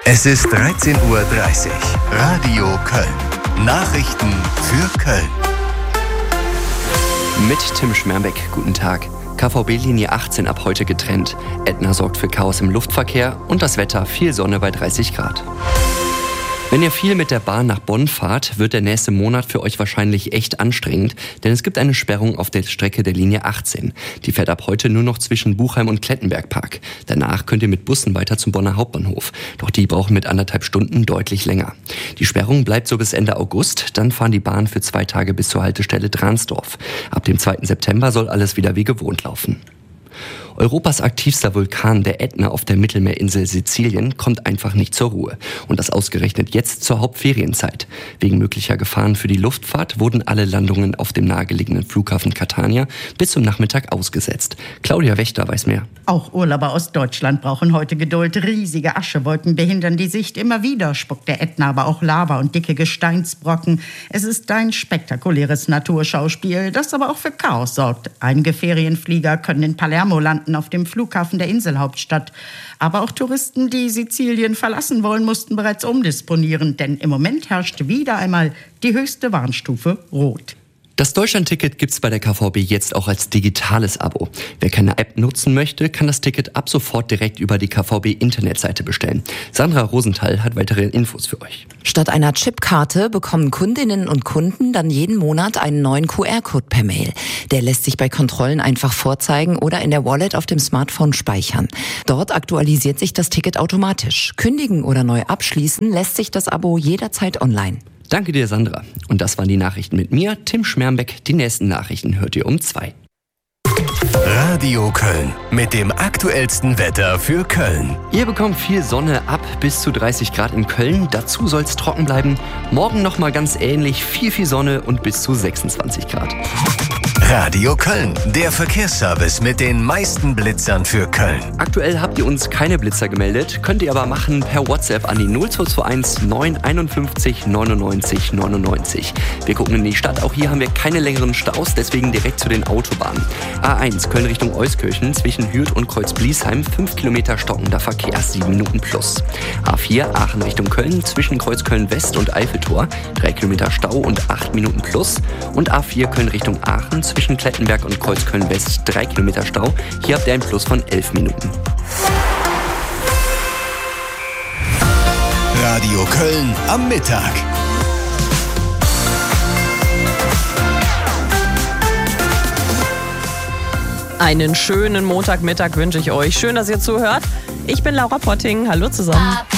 Es ist 13:30 Uhr. Radio Köln. Nachrichten für Köln. Mit Tim Schmerbeck, guten Tag. KVB-Linie 18 ab heute getrennt. Ätna sorgt für Chaos im Luftverkehr und das Wetter viel Sonne bei 30 Grad. Wenn ihr viel mit der Bahn nach Bonn fahrt, wird der nächste Monat für euch wahrscheinlich echt anstrengend, denn es gibt eine Sperrung auf der Strecke der Linie 18. Die fährt ab heute nur noch zwischen Buchheim und Klettenbergpark. Danach könnt ihr mit Bussen weiter zum Bonner Hauptbahnhof. Doch die brauchen mit 1,5 Stunden deutlich länger. Die Sperrung bleibt so bis Ende August, dann fahren die Bahnen für 2 Tage bis zur Haltestelle Dransdorf. Ab dem 2. September soll alles wieder wie gewohnt laufen. Europas aktivster Vulkan, der Ätna auf der Mittelmeerinsel Sizilien, kommt einfach nicht zur Ruhe. Und das ausgerechnet jetzt zur Hauptferienzeit. Wegen möglicher Gefahren für die Luftfahrt wurden alle Landungen auf dem nahegelegenen Flughafen Catania bis zum Nachmittag ausgesetzt. Claudia Wächter weiß mehr. Auch Urlauber aus Deutschland brauchen heute Geduld. Riesige Aschewolken behindern die Sicht. Immer wieder spuckt der Ätna aber auch Lava und dicke Gesteinsbrocken. Es ist ein spektakuläres Naturschauspiel, das aber auch für Chaos sorgt. Einige Ferienflieger können in Palermo landen, auf dem Flughafen der Inselhauptstadt. Aber auch Touristen, die Sizilien verlassen wollen, mussten bereits umdisponieren, denn im Moment herrscht wieder einmal die höchste Warnstufe Rot. Das Deutschland-Ticket gibt's bei der KVB jetzt auch als digitales Abo. Wer keine App nutzen möchte, kann das Ticket ab sofort direkt über die KVB-Internetseite bestellen. Sandra Rosenthal hat weitere Infos für euch. Statt einer Chipkarte bekommen Kundinnen und Kunden dann jeden Monat einen neuen QR-Code per Mail. Der lässt sich bei Kontrollen einfach vorzeigen oder in der Wallet auf dem Smartphone speichern. Dort aktualisiert sich das Ticket automatisch. Kündigen oder neu abschließen lässt sich das Abo jederzeit online. Danke dir, Sandra. Und das waren die Nachrichten mit mir, Tim Schmerbeck. Die nächsten Nachrichten hört ihr um 2. Radio Köln mit dem aktuellsten Wetter für Köln. Ihr bekommt viel Sonne ab bis zu 30 Grad in Köln. Dazu soll es trocken bleiben. Morgen nochmal ganz ähnlich, viel Sonne und bis zu 26 Grad. Radio Köln, der Verkehrsservice mit den meisten Blitzern für Köln. Aktuell habt ihr uns keine Blitzer gemeldet, könnt ihr aber machen per WhatsApp an die 0221 951 99 99. Wir gucken in die Stadt, auch hier haben wir keine längeren Staus, deswegen direkt zu den Autobahnen. A1 Köln Richtung Euskirchen zwischen Hürth und Kreuz-Bliesheim, 5 Kilometer stockender Verkehr, 7 Minuten plus. A4 Aachen Richtung Köln zwischen Kreuzköln West und Eiffeltor, 3 Kilometer Stau und 8 Minuten plus. Und A4 Köln Richtung Aachen zwischen Klettenberg und Kreuzköln West 3 Kilometer Stau. Hier habt ihr einen Plus von 11 Minuten. Radio Köln am Mittag. Einen schönen Montagmittag wünsche ich euch. Schön, dass ihr zuhört. Ich bin Laura Potting. Hallo zusammen.